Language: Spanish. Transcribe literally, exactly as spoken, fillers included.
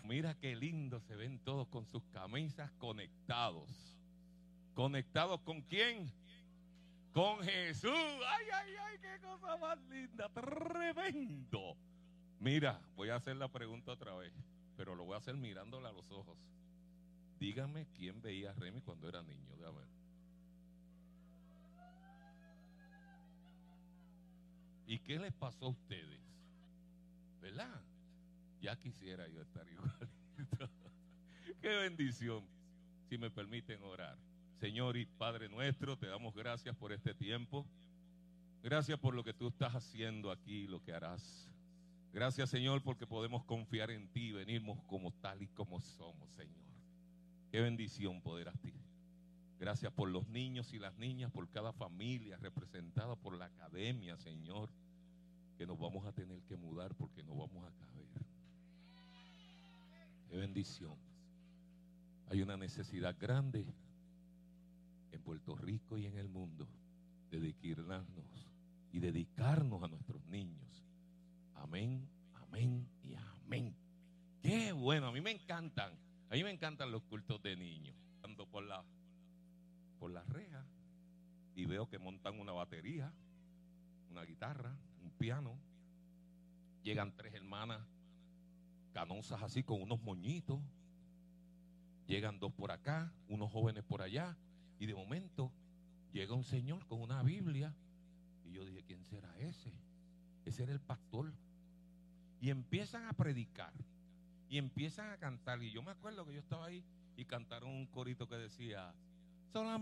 Mira qué lindo se ven todos con sus camisas conectados. ¿Conectados con quién? Con Jesús. Ay, ay, ay, qué cosa más linda. Tremendo. Mira, voy a hacer la pregunta otra vez, pero lo voy a hacer mirándole a los ojos. Dígame quién veía a Remy cuando era niño. Déjame ver. ¿Y qué les pasó a ustedes? ¿Verdad? Ya quisiera yo estar igualito. Qué bendición. Si me permiten orar. Señor y Padre nuestro, te damos gracias por este tiempo. Gracias por lo que tú estás haciendo aquí, lo que harás. Gracias, Señor, porque podemos confiar en ti, venimos como tal y como somos, Señor. Qué bendición poder a ti. Gracias por los niños y las niñas, por cada familia representada por la academia, Señor, que nos vamos a tener que mudar porque no vamos a caber. Qué bendición. Hay una necesidad grande en Puerto Rico y en el mundo de dedicarnos y dedicarnos a nuestros niños. Amén, amén y amén. Qué bueno, a mí me encantan. A mí me encantan los cultos de niños. Ando por la por la reja y veo que montan una batería, una guitarra, un piano. Llegan tres hermanas canosas así con unos moñitos. Llegan dos por acá, unos jóvenes por allá. Y de momento llega un señor con una Biblia. Y yo dije, ¿quién será ese? Ese era el pastor. Y empiezan a predicar. Y empiezan a cantar. Y yo me acuerdo que yo estaba ahí y cantaron un corito que decía, solamente